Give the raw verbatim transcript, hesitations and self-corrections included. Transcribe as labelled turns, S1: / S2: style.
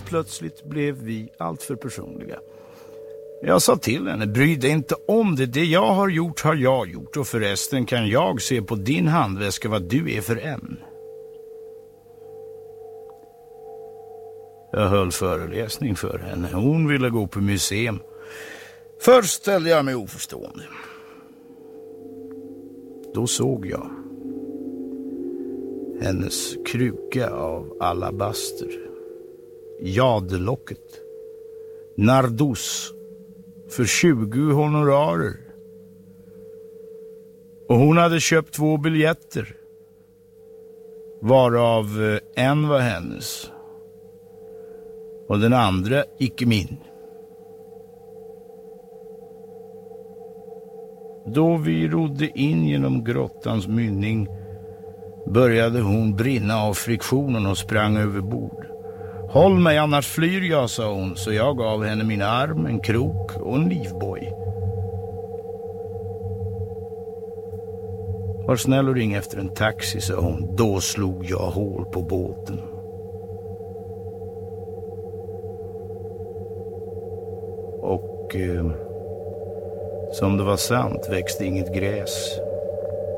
S1: plötsligt blev vi allt för personliga. Jag sa till henne, bry dig inte om det. Det jag har gjort har jag gjort. Och förresten kan jag se på din handväska vad du är för en. Jag höll föreläsning för henne. Hon ville gå på museum. Först ställde jag mig oförstående. Då såg jag hennes kruka av alabaster. Jadelocket. Nardos. För tjugo honorarer. Och hon hade köpt två biljetter. Varav en var hennes. Och den andra icke min. Då vi rodde in genom grottans mynning började hon brinna av friktionen och sprang över bord. Håll mig annars flyr jag, sa hon, så jag gav henne min arm, en krok och en livboj. Var snäll och ring efter en taxi, sa hon. Då slog jag hål på båten. Och eh, som det var sant växte inget gräs